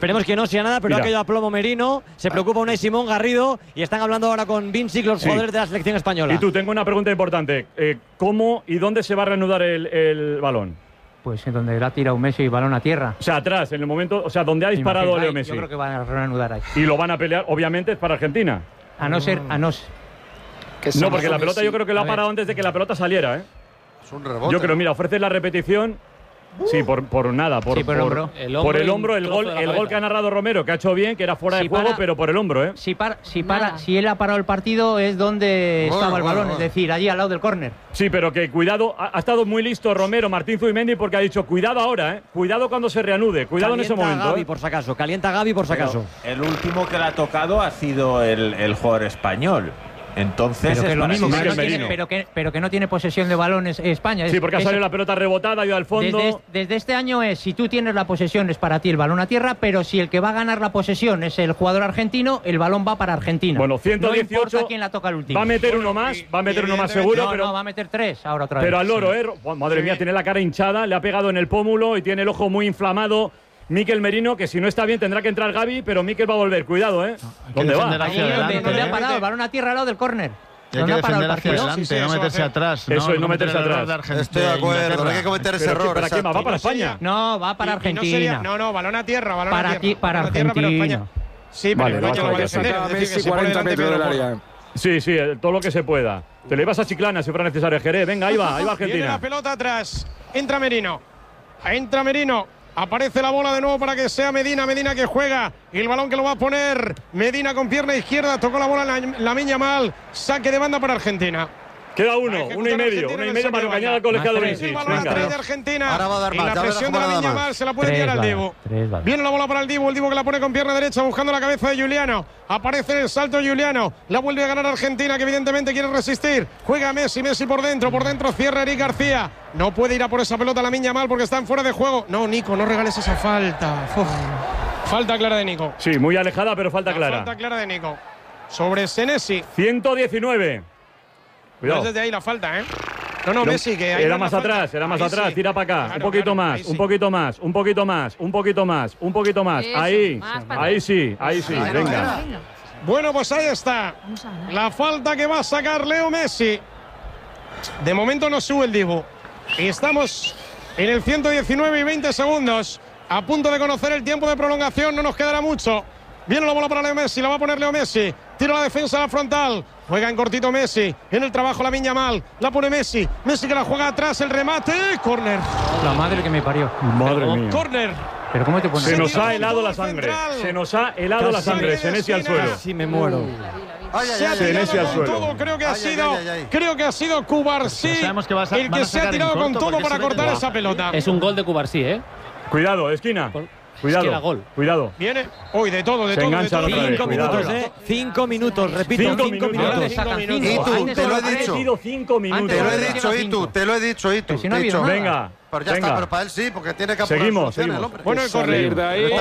Esperemos que no sea nada, pero ha caído a plomo Merino. Se preocupa Unai Simón, Garrido, y están hablando ahora con Vincic, los jugadores de la selección española. Y tú, tengo una pregunta importante. ¿Cómo y dónde se va a reanudar el balón? Pues en donde la tira un Messi y balón a tierra. O sea, atrás, en el momento, o sea, donde ha disparado Leo Messi. Yo creo que van a reanudar ahí. Y lo van a pelear, obviamente, es para Argentina. A no ser. No, porque la pelota yo creo que lo ha parado antes de que la pelota saliera, ¿eh? Es un rebote. Yo creo, mira, ofrece la repetición. Sí, por nada, por el hombro. El gol que ha narrado Romero, que ha hecho bien, que era fuera de juego, pero por el hombro, ¿eh? Si él ha parado el partido es donde estaba el balón, es decir, allí al lado del córner. Sí, pero que cuidado, ha estado muy listo Romero, Martín Zubimendi, porque ha dicho cuidado ahora, ¿eh? Cuidado cuando se reanude, cuidado calienta en ese momento. Gavi, por si acaso, calienta a Gavi por si acaso. El último que le ha tocado ha sido el jugador español. Entonces, pero que es lo mismo, que pero que no tiene posesión de balones España. Sí, porque ha salido la pelota rebotada, ha ido al fondo. Desde este año si tú tienes la posesión es para ti el balón a tierra, pero si el que va a ganar la posesión es el jugador argentino, el balón va para Argentina. Bueno, 118. No importa quién la toca el último. Va a meter uno más, seguro, pero no, va a meter 3 ahora otra vez. Pero al loro, madre mía, tiene la cara hinchada, le ha pegado en el pómulo y tiene el ojo muy inflamado. Mikel Merino, que si no está bien tendrá que entrar Gavi, pero Mikel va a volver, cuidado, ¿Dónde va? ¿Dónde ha parado? El balón a tierra al lado del córner. Hay que defender hacia adelante, no meterse atrás. Eso es, no meterse atrás. Estoy de acuerdo, no hay que cometer ese error. ¿Para qué va? ¿Va para España? No, va para Argentina. No, balón a tierra, para Argentina. Sí, pero España lo va a defender. Messi 40 metros del área. Sí, todo lo que se pueda. Te le ibas a Chiclana si fuera necesario, Jerez. Venga, ahí va Argentina. Viene la pelota atrás. Entra Merino. Aparece la bola de nuevo para que sea Medina que juega. El balón que lo va a poner Medina con pierna izquierda. Tocó la bola Lamine Yamal. Saque de banda para Argentina. Queda uno y medio para Cañada al colegiado Vincic. Venga. De Argentina. Ahora va a dar más. Y la presión de Lamine Yamal se la puede tirar al Dibu. Viene la bola para el Dibu que la pone con pierna derecha buscando la cabeza de Giuliano. Aparece en el salto Giuliano. La vuelve a ganar Argentina, que evidentemente quiere resistir. Juega Messi por dentro cierra Eric García. No puede ir a por esa pelota Lamine Yamal porque están fuera de juego. No, Nico, no regales esa falta. Falta clara de Nico. Sí, muy alejada, pero falta clara. Falta clara de Nico. Sobre Senesi. 119. Cuidado. No es desde ahí la falta, No, Messi, que hay era más atrás, sí. Tira para acá, claro, un poquito más. Ahí sí, venga. Bueno, pues ahí está. La falta que va a sacar Leo Messi. De momento no sube el Dibu. Y estamos en el 119 y 20 segundos. A punto de conocer el tiempo de prolongación, no nos quedará mucho. Viene la bola para Leo Messi, la va a poner Leo Messi. Tira la defensa a la frontal. Juega en cortito Messi. En el trabajo Lamine Yamal. La pone Messi. Messi que la juega atrás. El remate. Córner. La madre que me parió. Madre mía. Córner. ¿Pero cómo te pones? Se nos ha helado la sangre. Senesi al suelo. Sí, me muero. Se ha tirado con todo. Creo que ha sido Cubarsí el que se ha tirado con todo para cortar esa pelota. Es un gol de Cubarsí, Cuidado, esquina. Cuidado. Viene hoy de todo. Se engancha 5 minutos, 5 minutos, repito, 5 minutos. Y tú, te lo he dicho. 5 minutos. Te lo he dicho, Itu. Venga. Pero ya está, pero para él sí, porque tiene que apurar Seguimos. el hombre. Bueno, el córner.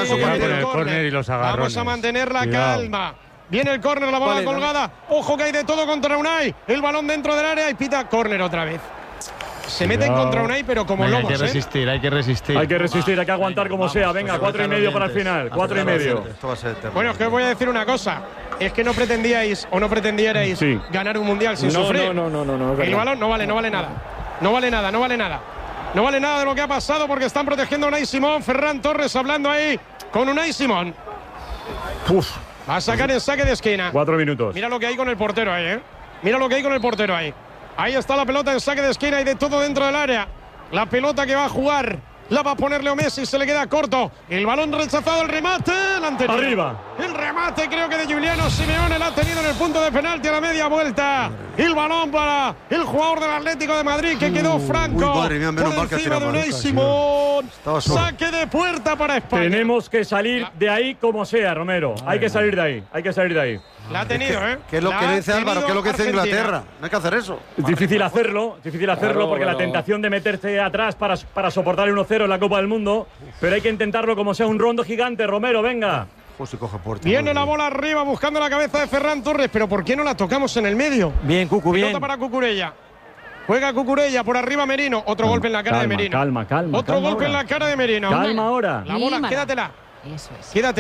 Vamos a mantener la calma. Viene el córner, la bola colgada. Ojo que hay de todo contra Unai. El balón dentro del área y pita córner otra vez. Se meten contra Unai, pero como lobos. Hay que resistir. Hay que aguantar como sea. Venga, 4,5 para el final. 4,5. Bueno, es que os voy a decir una cosa. Es que no pretendíais o no pretendierais ganar un mundial sin sufrir. No. El balón no vale nada. No vale nada de lo que ha pasado porque están protegiendo a Unai Simón. Ferran Torres hablando ahí con Unai Simón. Va a sacar el saque de esquina. 4 minutos. Mira lo que hay con el portero ahí, Ahí está la pelota en saque de esquina y de todo dentro del área. La pelota que va a jugar la va a poner Leo Messi, se le queda corto. El balón rechazado, el remate, el anterior. Arriba. El remate creo que de Giuliano Simeone la ha tenido en el punto de penalti a la media vuelta. El balón para el jugador del Atlético de Madrid que quedó franco. Madre mía, menos mal que ha encima tirado de Unai Simón. Saque de puerta para España. Tenemos que salir de ahí como sea, Romero. Hay que salir de ahí. La ha tenido, ¿Qué es lo que dice Álvaro? ¿Qué es lo que dice Inglaterra? No hay que hacer eso. Es difícil hacerlo porque la tentación de meterse atrás para soportar el 1-0 en la Copa del Mundo, pero hay que intentarlo como sea, un rondo gigante, Romero, venga. Viene la bola arriba buscando la cabeza de Ferran Torres, pero ¿por qué no la tocamos en el medio? Bien, Cucu, bien. Pelota para Cucurella. Juega Cucurella, por arriba Merino. Otro golpe en la cara de Merino. Calma. Otro golpe en la cara de Merino. Calma ahora. La bola, quédatela. Eso es. Quédate.